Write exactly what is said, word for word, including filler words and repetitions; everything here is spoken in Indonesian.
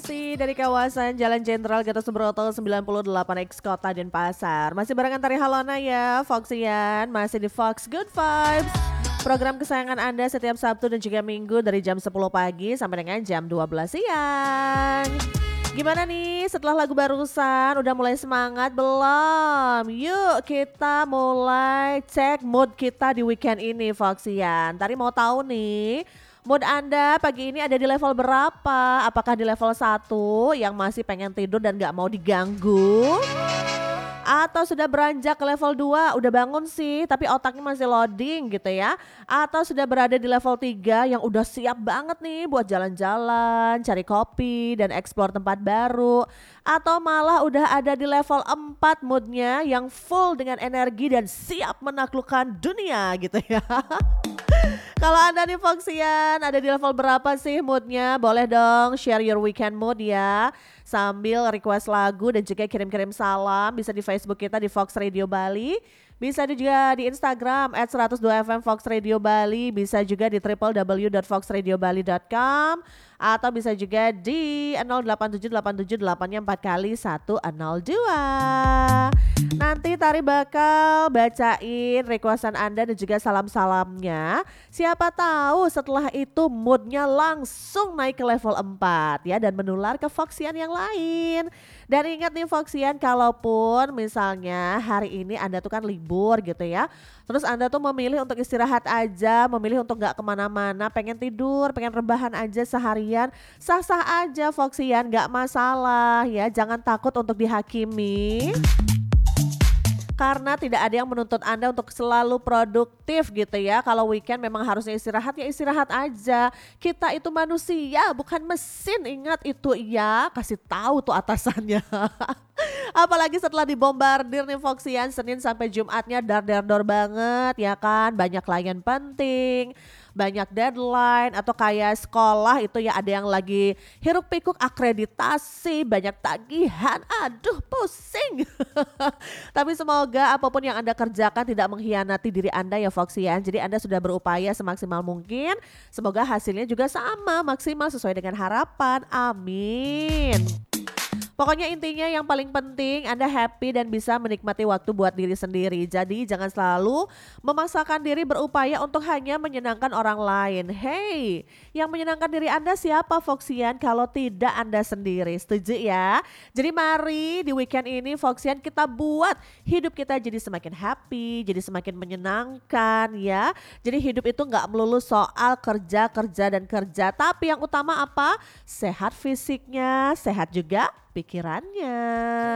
Masih dari kawasan Jalan Jenderal Gatot Subroto sembilan puluh delapan X Kota Denpasar. Masih barengan Tari Halona ya, Foxian. Masih di Fox Good Vibes. Program kesayangan Anda setiap Sabtu dan juga Minggu dari jam sepuluh pagi sampai dengan jam dua belas siang. Gimana nih setelah lagu barusan, udah mulai semangat belum? Yuk kita mulai cek mood kita di weekend ini Foxian. Tadi mau tahu nih, mood Anda pagi ini ada di level berapa? Apakah di level satu yang masih pengen tidur dan gak mau diganggu? Atau sudah beranjak ke level dua, udah bangun sih tapi otaknya masih loading gitu ya. Atau sudah berada di level tiga yang udah siap banget nih buat jalan-jalan, cari kopi dan explore tempat baru. Atau malah udah ada di level empat moodnya yang full dengan energi dan siap menaklukkan dunia gitu ya. Kalau Anda nih Foxian ada di level berapa sih moodnya? Boleh dong share your weekend mood ya. Sambil request lagu dan juga kirim-kirim salam bisa di Facebook kita di Fox Radio Bali. Bisa juga di Instagram at seratus dua F M Fox Radio Bali. Bisa juga di w w w dot fox radio bali dot com. Atau bisa juga di nol delapan tujuh delapan tujuh delapan empat kali satu nol dua. Nanti Tari bakal bacain requestan Anda dan juga salam-salamnya. Siapa tahu setelah itu moodnya langsung naik ke level empat ya dan menular ke Foxian yang lain. Dan ingat nih Foxian, kalaupun misalnya hari ini Anda tuh kan libur gitu ya. Terus Anda tuh memilih untuk istirahat aja, memilih untuk gak kemana-mana, pengen tidur, pengen rebahan aja seharian. Sah-sah aja Foxian, gak masalah ya, jangan takut untuk dihakimi. Karena tidak ada yang menuntut Anda untuk selalu produktif gitu ya. Kalau weekend memang harusnya istirahat ya istirahat aja. Kita itu manusia bukan mesin, ingat itu ya. Kasih tahu tuh atasannya. Apalagi setelah dibombardir nih Foxian Senin sampai Jumatnya dar-dar-dor banget ya kan. Banyak klien penting, banyak deadline atau kayak sekolah itu ya ada yang lagi hiruk pikuk akreditasi, banyak tagihan, aduh pusing. Tapi semoga apapun yang Anda kerjakan tidak mengkhianati diri Anda ya Foxian. Jadi Anda sudah berupaya semaksimal mungkin, semoga hasilnya juga sama maksimal sesuai dengan harapan, amin. Pokoknya intinya yang paling penting Anda happy dan bisa menikmati waktu buat diri sendiri. Jadi jangan selalu memaksakan diri berupaya untuk hanya menyenangkan orang lain. Hey, yang menyenangkan diri Anda siapa Foxian kalau tidak Anda sendiri? Setuju ya? Jadi mari di weekend ini Foxian kita buat hidup kita jadi semakin happy, jadi semakin menyenangkan ya. Jadi hidup itu gak melulu soal kerja, kerja dan kerja. Tapi yang utama apa? Sehat fisiknya, sehat juga pikirannya.